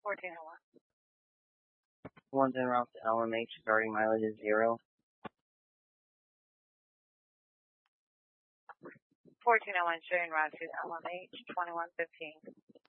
1401. One's en route to LMH, starting mileage is 0. 1401, showing route to LMH 2115.